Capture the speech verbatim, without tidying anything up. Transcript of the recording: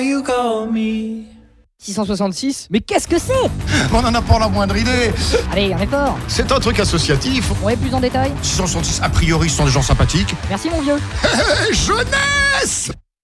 You call me. six cent soixante-six. Mais qu'est-ce que c'est? On n'en a pas la moindre idée. Allez, un effort. C'est un truc associatif. Ouais, plus en détail. six cent soixante-six, a priori, ce sont des gens sympathiques. Merci mon vieux. Jeunesse!